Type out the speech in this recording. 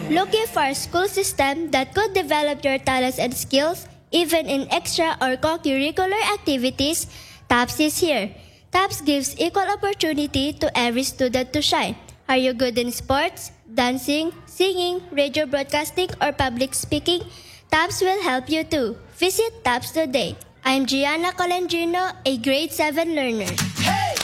Looking for a school system that could develop your talents and skills, even in extra or co-curricular activities? TAPS is here. TAPS gives equal opportunity to every student to shine. Are you good in sports, dancing, singing, radio broadcasting, or public speaking? TAPS will help you too. Visit TAPS today. I'm Gianna Colangino, a grade 7 learner.